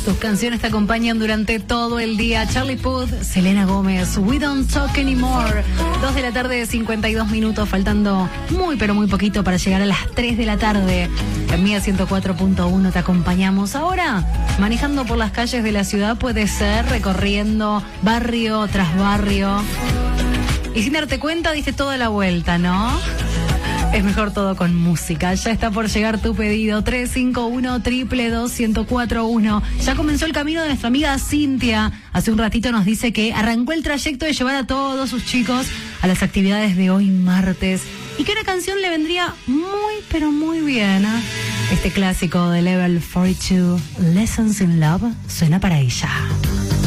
Sus canciones te acompañan durante todo el día. Charlie Puth, Selena Gómez, We Don't Talk Anymore. 2 de la tarde, 52 minutos, faltando muy pero muy poquito para llegar a las 3 de la tarde. En Mía 104.1 te acompañamos. Ahora, manejando por las calles de la ciudad, puede ser recorriendo barrio tras barrio. Y sin darte cuenta, diste toda la vuelta, ¿no? Es mejor todo con música. Ya está por llegar tu pedido. 351-222-1041. Ya comenzó el camino de nuestra amiga Cintia. Hace un ratito nos dice que arrancó el trayecto de llevar a todos sus chicos a las actividades de hoy martes. Y que una canción le vendría muy, pero muy bien, ¿eh? Este clásico de Level 42, Lessons in Love, suena para ella.